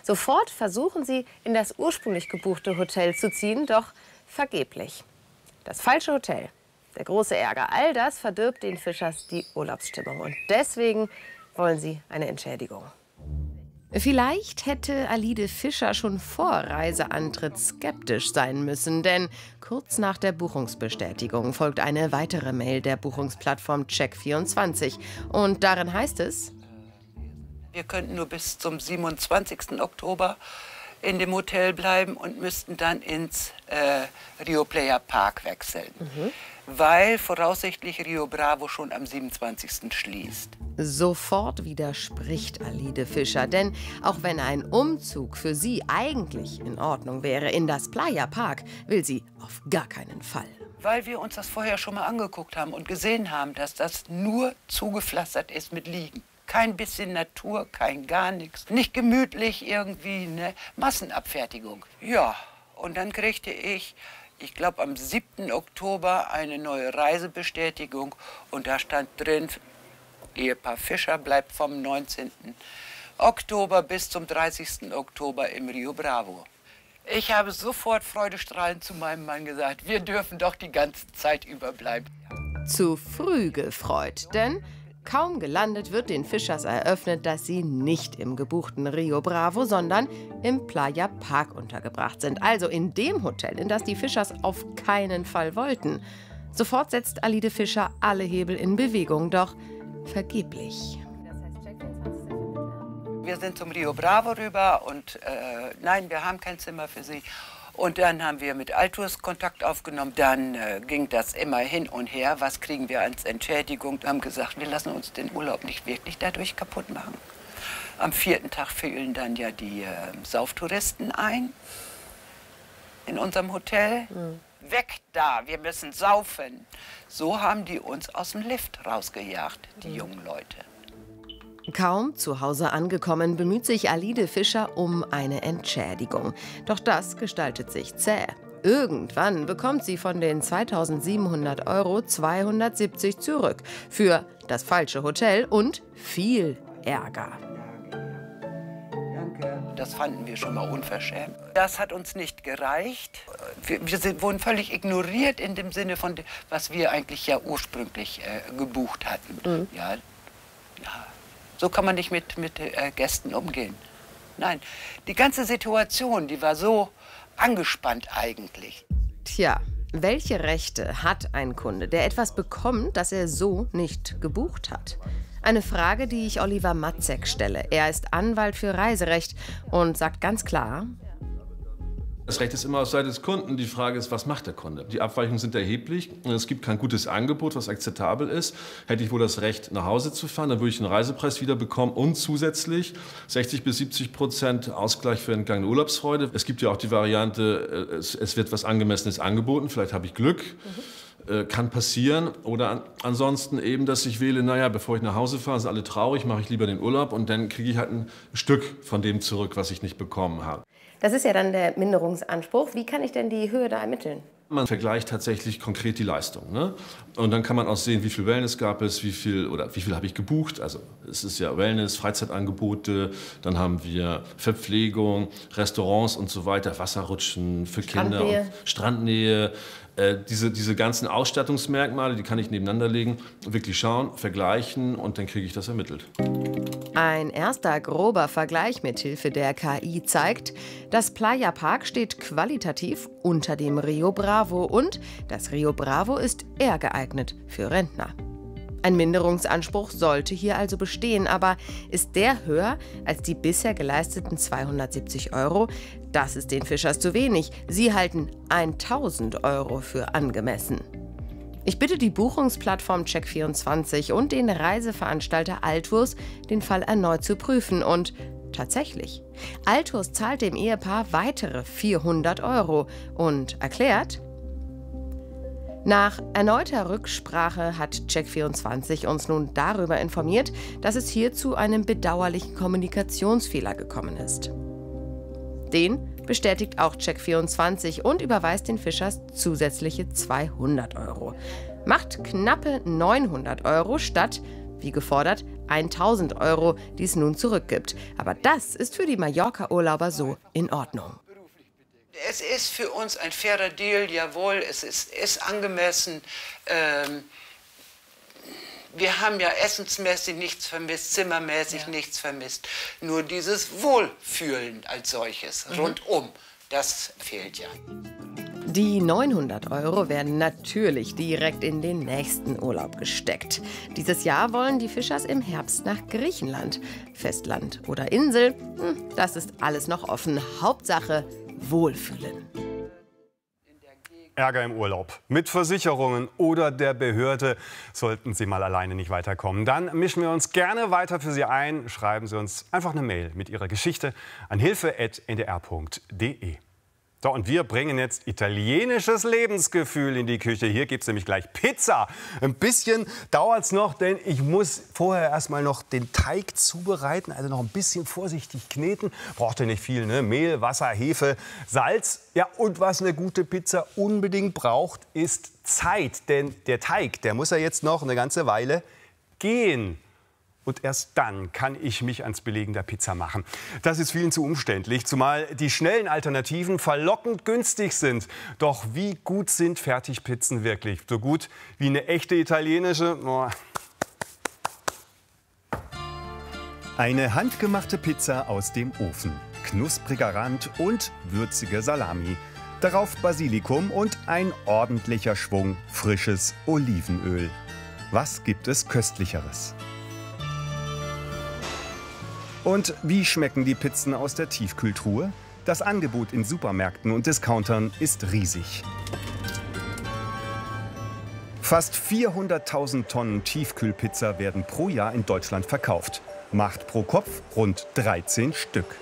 Sofort versuchen sie, in das ursprünglich gebuchte Hotel zu ziehen, doch vergeblich. Das falsche Hotel, der große Ärger, all das verdirbt den Fischers die Urlaubsstimmung. Und deswegen wollen sie eine Entschädigung. Vielleicht hätte Alide Fischer schon vor Reiseantritt skeptisch sein müssen, denn kurz nach der Buchungsbestätigung folgt eine weitere Mail der Buchungsplattform Check24. Und darin heißt es: Wir könnten nur bis zum 27. Oktober in dem Hotel bleiben und müssten dann ins Rio Playa Park wechseln, weil voraussichtlich Rio Bravo schon am 27. schließt. Sofort widerspricht Alide Fischer, denn auch wenn ein Umzug für sie eigentlich in Ordnung wäre in das Playa Park, will sie auf gar keinen Fall. Weil wir uns das vorher schon mal angeguckt haben und gesehen haben, dass das nur zugepflastert ist mit Liegen. Kein bisschen Natur, kein gar nichts. Nicht gemütlich irgendwie, ne? Massenabfertigung. Ja, und dann kriegte ich glaube am 7. Oktober eine neue Reisebestätigung und da stand drin, Ehepaar Fischer bleibt vom 19. Oktober bis zum 30. Oktober im Rio Bravo. Ich habe sofort freudestrahlend zu meinem Mann gesagt, wir dürfen doch die ganze Zeit überbleiben. Zu früh gefreut, denn kaum gelandet wird den Fischers eröffnet, dass sie nicht im gebuchten Rio Bravo, sondern im Playa Park untergebracht sind. Also in dem Hotel, in das die Fischers auf keinen Fall wollten. Sofort setzt Alide Fischer alle Hebel in Bewegung, doch vergeblich. Wir sind zum Rio Bravo rüber und nein, wir haben kein Zimmer für Sie. Und dann haben wir mit Altours Kontakt aufgenommen. Dann ging das immer hin und her. Was kriegen wir als Entschädigung? Wir haben gesagt, wir lassen uns den Urlaub nicht wirklich dadurch kaputt machen. Am 4. Tag fielen dann ja die Sauftouristen ein in unserem Hotel. Weg da, wir müssen saufen. So haben die uns aus dem Lift rausgejagt, die jungen Leute. Kaum zu Hause angekommen, bemüht sich Alide Fischer um eine Entschädigung. Doch das gestaltet sich zäh. Irgendwann bekommt sie von den 2.700 € 270 zurück. Für das falsche Hotel und viel Ärger. Das fanden wir schon mal unverschämt. Das hat uns nicht gereicht. Wir wurden völlig ignoriert in dem Sinne von, was wir eigentlich ja ursprünglich gebucht hatten. Ja. So kann man nicht mit Gästen umgehen. Nein, die ganze Situation, die war so angespannt eigentlich. Tja, welche Rechte hat ein Kunde, der etwas bekommt, das er so nicht gebucht hat? Eine Frage, die ich Oliver Matzek stelle. Er ist Anwalt für Reiserecht und sagt ganz klar: Das Recht ist immer auf Seite des Kunden. Die Frage ist, was macht der Kunde? Die Abweichungen sind erheblich. Es gibt kein gutes Angebot, was akzeptabel ist. Hätte ich wohl das Recht, nach Hause zu fahren, dann würde ich den Reisepreis wieder bekommen und zusätzlich 60 bis 70% Ausgleich für entgangene Urlaubsfreude. Es gibt ja auch die Variante, es wird was Angemessenes angeboten. Vielleicht habe ich Glück. Kann passieren. Oder ansonsten eben, dass ich wähle, naja, bevor ich nach Hause fahre, sind alle traurig, mache ich lieber den Urlaub und dann kriege ich halt ein Stück von dem zurück, was ich nicht bekommen habe. Das ist ja dann der Minderungsanspruch. Wie kann ich denn die Höhe da ermitteln? Man vergleicht tatsächlich konkret die Leistung, ne? Und dann kann man auch sehen, wie viel Wellness gab es, wie viel habe ich gebucht. Also es ist ja Wellness, Freizeitangebote, dann haben wir Verpflegung, Restaurants und so weiter, Wasserrutschen für Kinder, Strandnähe. Diese ganzen Ausstattungsmerkmale, die kann ich nebeneinander legen, wirklich schauen, vergleichen und dann kriege ich das ermittelt. Ein erster grober Vergleich mit Hilfe der KI zeigt, das Playa Park steht qualitativ unter dem Rio Bravo und das Rio Bravo ist eher geeignet für Rentner. Ein Minderungsanspruch sollte hier also bestehen, aber ist der höher als die bisher geleisteten 270 €? Das ist den Fischers zu wenig. Sie halten 1.000 € für angemessen. Ich bitte die Buchungsplattform Check24 und den Reiseveranstalter Altours, den Fall erneut zu prüfen. Und tatsächlich, Altours zahlt dem Ehepaar weitere 400 € und erklärt: Nach erneuter Rücksprache hat Check24 uns nun darüber informiert, dass es hier zu einem bedauerlichen Kommunikationsfehler gekommen ist. Den bestätigt auch Check24 und überweist den Fischers zusätzliche 200 €. Macht knappe 900 € statt, wie gefordert, 1.000 €, die es nun zurückgibt. Aber das ist für die Mallorca-Urlauber so in Ordnung. Es ist für uns ein fairer Deal, jawohl, es ist angemessen. Wir haben ja essensmäßig nichts vermisst, zimmermäßig nichts vermisst. Nur dieses Wohlfühlen als solches, rundum, das fehlt ja. Die 900 € werden natürlich direkt in den nächsten Urlaub gesteckt. Dieses Jahr wollen die Fischers im Herbst nach Griechenland. Festland oder Insel, das ist alles noch offen. Hauptsache wohlfühlen. Ärger im Urlaub mit Versicherungen oder der Behörde. Sollten Sie mal alleine nicht weiterkommen, dann mischen wir uns gerne weiter für Sie ein. Schreiben Sie uns einfach eine Mail mit Ihrer Geschichte an hilfe@ndr.de. So, und wir bringen jetzt italienisches Lebensgefühl in die Küche. Hier gibt es nämlich gleich Pizza. Ein bisschen dauert es noch, denn ich muss vorher erstmal noch den Teig zubereiten. Also noch ein bisschen vorsichtig kneten. Braucht ja nicht viel, ne? Mehl, Wasser, Hefe, Salz. Ja, und was eine gute Pizza unbedingt braucht, ist Zeit. Denn der Teig, der muss ja jetzt noch eine ganze Weile gehen. Und erst dann kann ich mich ans Belegen der Pizza machen. Das ist vielen zu umständlich, zumal die schnellen Alternativen verlockend günstig sind. Doch wie gut sind Fertigpizzen wirklich? So gut wie eine echte italienische? Oh. Eine handgemachte Pizza aus dem Ofen. Knuspriger Rand und würzige Salami. Darauf Basilikum und ein ordentlicher Schwung frisches Olivenöl. Was gibt es Köstlicheres? Und wie schmecken die Pizzen aus der Tiefkühltruhe? Das Angebot in Supermärkten und Discountern ist riesig. Fast 400.000 Tonnen Tiefkühlpizza werden pro Jahr in Deutschland verkauft. Macht pro Kopf rund 13 Stück.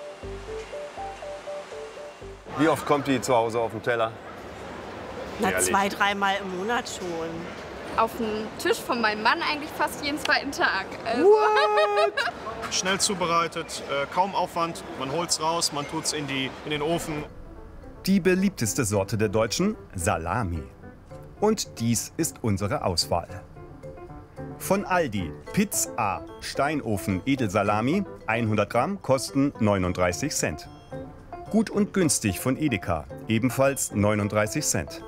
Wie oft kommt die zu Hause auf den Teller? Na, 2-, 3-mal im Monat schon. Auf dem Tisch von meinem Mann eigentlich fast jeden zweiten Tag. Also. Schnell zubereitet, kaum Aufwand. Man holt es raus, man tut es in den Ofen. Die beliebteste Sorte der Deutschen, Salami. Und dies ist unsere Auswahl. Von Aldi, Pizza Steinofen Edelsalami, 100 Gramm, kosten 39 Cent. Gut und günstig von Edeka, ebenfalls 39 Cent.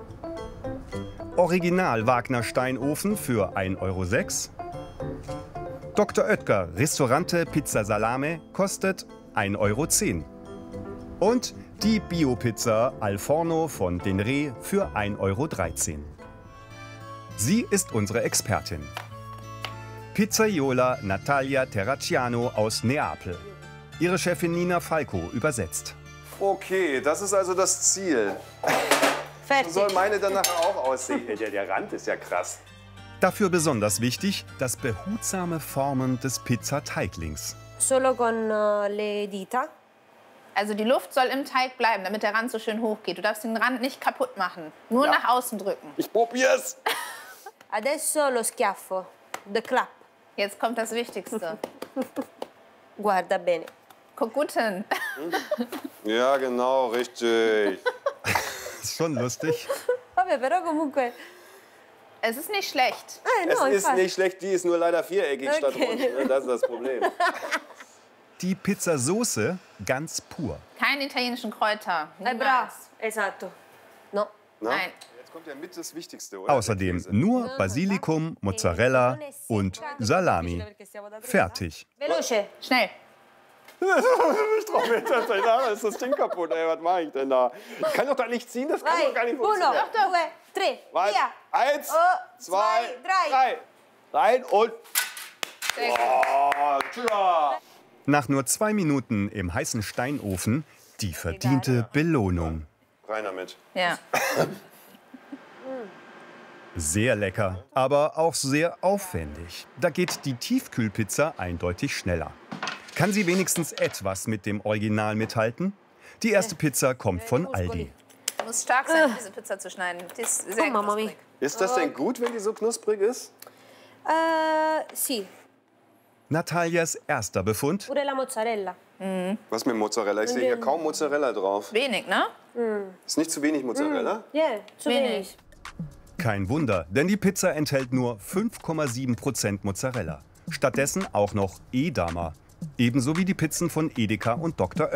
Original Wagner Steinofen für 1,06 €. Dr. Oetker Ristorante Pizza Salame kostet 1,10 €. Und die Bio-Pizza Al Forno von Denré für 1,13 €. Sie ist unsere Expertin. Pizzaiola Natalia Terracciano aus Neapel. Ihre Chefin Nina Falco übersetzt. Okay, das ist also das Ziel. Fertig. So soll meine dann nachher auch aussehen. Der Rand ist ja krass. Dafür besonders wichtig, das behutsame Formen des Pizzateiglings. Solo con le dita. Also die Luft soll im Teig bleiben, damit der Rand so schön hoch geht. Du darfst den Rand nicht kaputt machen. Nur nach außen drücken. Ich probier's. Adesso lo schiaffo. The clap. Jetzt kommt das Wichtigste. Guarda bene. Guck gut hin. Ja, genau, richtig. Ist schon lustig. Vabbè, però comunque. Es ist nicht schlecht. No, Es ist infatti. nicht schlecht, die ist nur leider viereckig statt rund. Das ist das Problem. Die Pizzasoße ganz pur. Keine italienischen Kräuter. Bravo. Niemals. Esatto. No. Nein. Jetzt kommt ja mit das Wichtigste, oder? Außerdem nur Basilikum, Mozzarella und Salami. Fertig. Veloce. Schnell. Ich trau mir das nicht nach, ist das Ding kaputt, ey, was mache ich denn da? Ich kann doch da nicht ziehen, das kann Vai. doch gar nicht 1, funktionieren. 2, 3. Was? Via. 1, 2, 3. Rein und... Oh, tja. Nach nur 2 Minuten im heißen Steinofen die verdiente Belohnung. Rein damit. Ja. Sehr lecker, aber auch sehr aufwendig. Da geht die Tiefkühlpizza eindeutig schneller. Kann sie wenigstens etwas mit dem Original mithalten? Die erste Pizza kommt von Aldi. Muss stark sein, diese Pizza zu schneiden. Die ist sehr Mamma mia. knusprig. Ist das denn gut, wenn die so knusprig ist? Sì. Natalias erster Befund. Pure la mozzarella. Was mit Mozzarella? Ich sehe hier kaum Mozzarella drauf. Wenig, ne? Ist nicht zu wenig Mozzarella? Yeah, zu wenig. Kein Wunder, denn die Pizza enthält nur 5,7% Mozzarella. Stattdessen auch noch Edamer. Ebenso wie die Pizzen von Edeka und Dr.